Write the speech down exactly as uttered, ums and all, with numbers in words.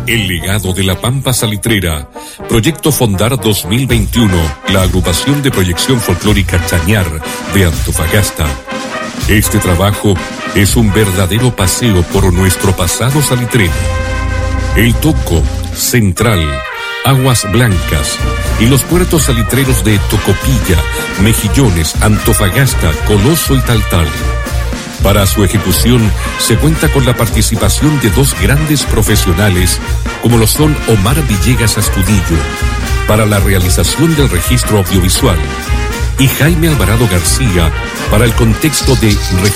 El legado de la Pampa Salitrera. Proyecto Fondar dos mil veintiuno. La agrupación de proyección folclórica Chañar de Antofagasta. Este trabajo es un verdadero paseo por nuestro pasado salitrero. El Toco, Central, Aguas Blancas y los puertos salitreros de Tocopilla, Mejillones, Antofagasta, Coloso y Taltal. Para su ejecución se cuenta con la participación de dos grandes profesionales, como lo son Omar Villegas Astudillo, para la realización del registro audiovisual, y Jaime Alvarado García, para el contexto de